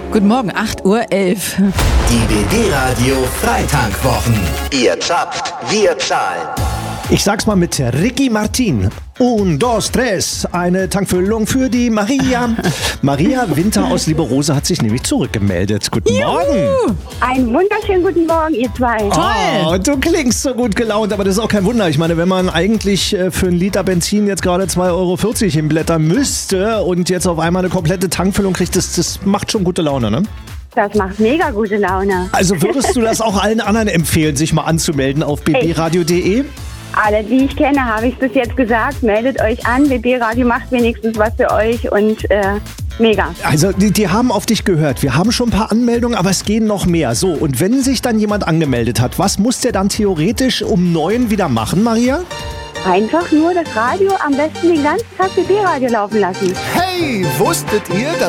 Guten Morgen, 8:11 Uhr. Die BB-Radio Freitankwochen. Ihr zappt, wir zahlen. Ich sag's mal mit Ricky Martin. Un, dos, tres. Eine Tankfüllung für die Maria. Maria Winter aus Lieberose hat sich nämlich zurückgemeldet. Guten Morgen. Einen wunderschönen guten Morgen, ihr zwei. Oh, du klingst so gut gelaunt, aber das ist auch kein Wunder. Ich meine, wenn man eigentlich für einen Liter Benzin jetzt gerade 2,40 € hinblättern müsste und jetzt auf einmal eine komplette Tankfüllung kriegt, das macht schon gute Laune, ne? Das macht mega gute Laune. Also würdest du das auch allen anderen empfehlen, sich mal anzumelden auf bbradio.de? Alle, die ich kenne, habe ich bis jetzt gesagt. Meldet euch an. BB Radio macht wenigstens was für euch und mega. Also die haben auf dich gehört. Wir haben schon ein paar Anmeldungen, aber es gehen noch mehr. So, und wenn sich dann jemand angemeldet hat, was muss der dann theoretisch um 9 wieder machen, Maria? Einfach nur das Radio am besten den ganzen Tag BB Radio laufen lassen. Hey, wusstet ihr, dass